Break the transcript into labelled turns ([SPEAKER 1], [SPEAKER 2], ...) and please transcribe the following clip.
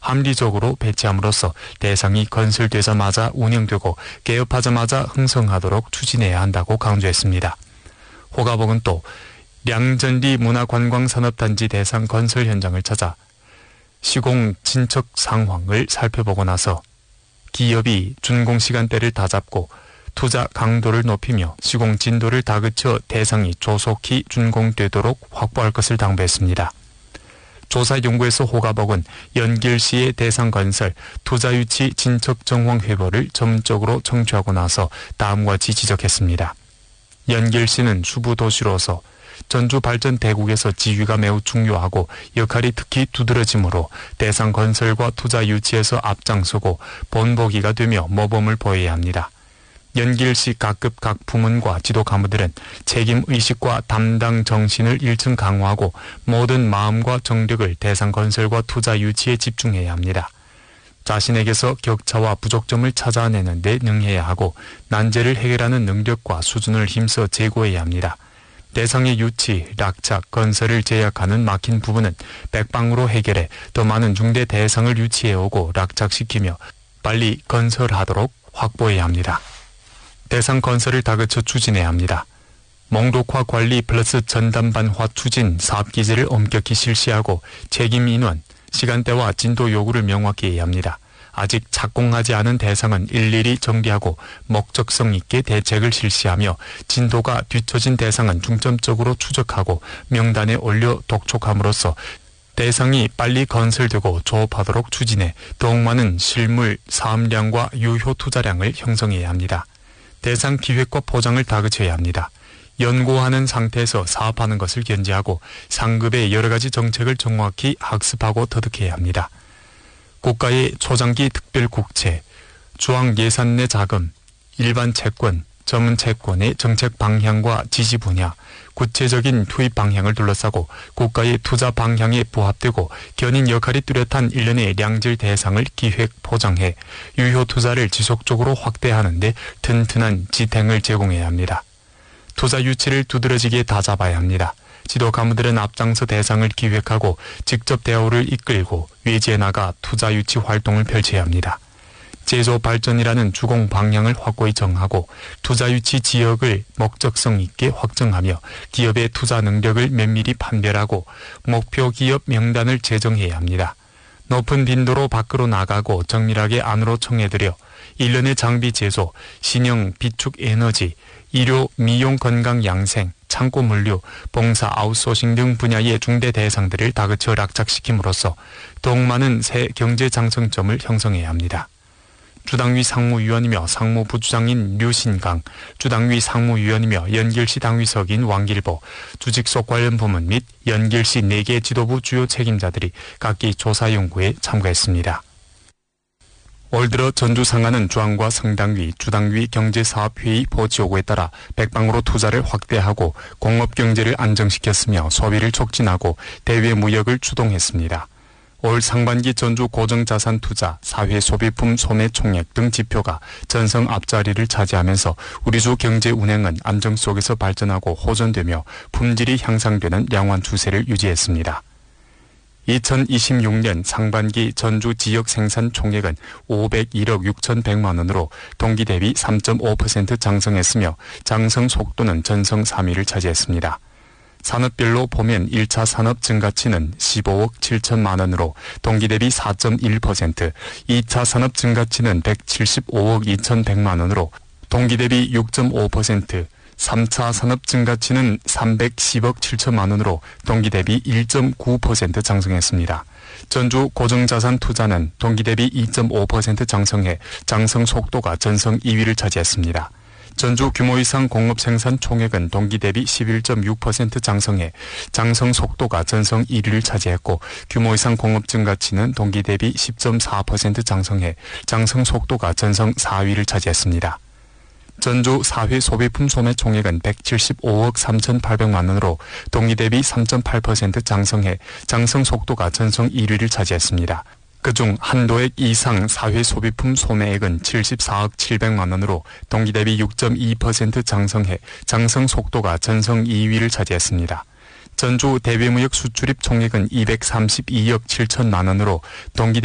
[SPEAKER 1] 합리적으로 배치함으로써 대상이 건설되자마자 운영되고 개업하자마자 흥성하도록 추진해야 한다고 강조했습니다. 호가복은 또 량전리 문화관광산업단지 대상 건설 현장을 찾아 시공 진척 상황을 살펴보고 나서 기업이 준공 시간대를 다잡고 투자 강도를 높이며 시공 진도를 다그쳐 대상이 조속히 준공되도록 확보할 것을 당부했습니다. 조사 연구에서 호가복은 연길시의 대상 건설, 투자 유치 진척 정황 회보를 전적으로 청취하고 나서 다음과 같이 지적했습니다. 연길시는 수부 도시로서 전주 발전 대국에서 지위가 매우 중요하고 역할이 특히 두드러지므로 대상 건설과 투자 유치에서 앞장서고 본보기가 되며 모범을 보여야 합니다. 연길시 각급 각 부문과 지도 간부들은 책임의식과 담당 정신을 일층 강화하고 모든 마음과 정력을 대상 건설과 투자 유치에 집중해야 합니다. 자신에게서 격차와 부족점을 찾아내는 데 능해야 하고 난제를 해결하는 능력과 수준을 힘써 제고해야 합니다. 대상의 유치, 락착, 건설을 제약하는 막힌 부분은 백방으로 해결해 더 많은 중대 대상을 유치해오고 락착시키며 빨리 건설하도록 확보해야 합니다. 대상 건설을 다그쳐 추진해야 합니다. 몽독화 관리 플러스 전담반화 추진 사업기제를 엄격히 실시하고 책임 인원, 시간대와 진도 요구를 명확히 해야 합니다. 아직 착공하지 않은 대상은 일일이 정리하고 목적성 있게 대책을 실시하며 진도가 뒤처진 대상은 중점적으로 추적하고 명단에 올려 독촉함으로써 대상이 빨리 건설되고 조업하도록 추진해 더욱 많은 실물, 사업량과 유효 투자량을 형성해야 합니다. 대상 기획과 포장을 다그쳐야 합니다. 연구하는 상태에서 사업하는 것을 견제하고 상급의 여러 가지 정책을 정확히 학습하고 터득해야 합니다. 국가의 초장기 특별국채, 중앙 예산 내 자금, 일반 채권, 전문 채권의 정책 방향과 지시 분야, 구체적인 투입 방향을 둘러싸고 국가의 투자 방향에 부합되고 견인 역할이 뚜렷한 일련의 량질 대상을 기획 포장해 유효 투자를 지속적으로 확대하는 데 튼튼한 지탱을 제공해야 합니다. 투자 유치를 두드러지게 다잡아야 합니다. 지도 간부들은 앞장서 대상을 기획하고 직접 대우를 이끌고 외지에 나가 투자 유치 활동을 펼쳐야 합니다. 제조 발전이라는 주공 방향을 확고히 정하고 투자 유치 지역을 목적성 있게 확정하며 기업의 투자 능력을 면밀히 판별하고 목표 기업 명단을 제정해야 합니다. 높은 빈도로 밖으로 나가고 정밀하게 안으로 청해들여 일련의 장비 제조, 신형 비축 에너지, 의료, 미용, 건강, 양생, 창고 물류, 봉사, 아웃소싱 등 분야의 중대 대상들을 다그쳐 락착시킴으로써 더욱 많은 새 경제 장성점을 형성해야 합니다. 주당위 상무위원이며 상무부주장인 류신강, 주당위 상무위원이며 연길시 당위석인 왕길보, 주직속 관련 부문 및 연길시 4개 지도부 주요 책임자들이 각기 조사 연구에 참가했습니다. 올 들어 전주 상하는 주항과 성당위, 주당위 경제사업회의 보지 요구에 따라 백방으로 투자를 확대하고 공업경제를 안정시켰으며 소비를 촉진하고 대외 무역을 주동했습니다. 올 상반기 전주 고정자산 투자, 사회 소비품 소매 총액 등 지표가 전성 앞자리를 차지하면서 우리주 경제 운행은 안정 속에서 발전하고 호전되며 품질이 향상되는 양호한 추세를 유지했습니다. 2026년 상반기 전주 지역 생산 총액은 501억 6,100만 원으로 동기 대비 3.5% 장성했으며 장성 속도는 전성 3위를 차지했습니다. 산업별로 보면 1차 산업 증가치는 15억 7천만 원으로 동기 대비 4.1%, 2차 산업 증가치는 175억 2,100만 원으로 동기 대비 6.5%, 3차 산업 증가치는 310억 7천만 원으로 동기 대비 1.9% 장성했습니다. 전주 고정자산 투자는 동기 대비 2.5% 장성해 장성 속도가 전성 2위를 차지했습니다. 전주 규모 이상 공업 생산 총액은 동기 대비 11.6% 장성해 장성 속도가 전성 1위를 차지했고 규모 이상 공업 증가치는 동기 대비 10.4% 장성해 장성 속도가 전성 4위를 차지했습니다. 전주 사회 소비품 소매 총액은 175억 3,800만 원으로 동기 대비 3.8% 장성해 장성 속도가 전성 1위를 차지했습니다. 그중 한도액 이상 사회 소비품 소매액은 74억 700만 원으로 동기 대비 6.2% 장성해 장성 속도가 전성 2위를 차지했습니다. 전주 대외무역 수출입 총액은 232억 7천만 원으로 동기